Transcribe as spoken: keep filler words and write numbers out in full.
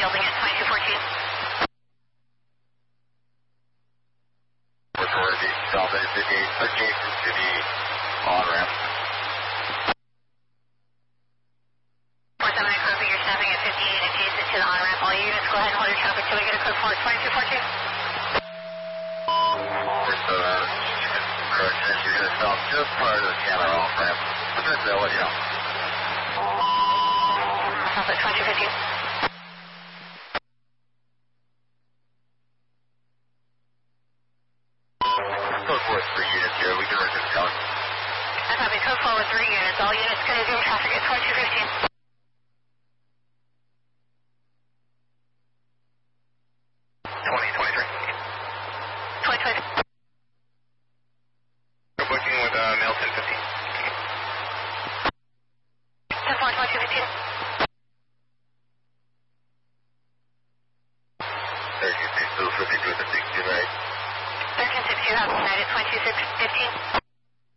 yielding at twenty-two fourteen. Authority, Delta fifty-eight, adjacent to the on-ramp. four seven nine, copy, you're snapping at fifty-eight, adjacent to the on-ramp. All units, go ahead and hold your traffic till we get a code for twenty-two fourteen. four seven, correction, you're going to stop just prior to the scanner off-ramp. I'm going to let you know. Stop at twenty-two fifteen. Code four, three units here, we can work this count. I copy, code four with three units. All units going to zoom traffic at twenty-two fifteen. twenty twenty-three. twenty twenty. We're booking with uh, mail ten fifteen. ten four, twenty-two fifteen. thirteen six two, fifty-two to sixty, right? thirteen sixty, you have United twenty-two fifteen.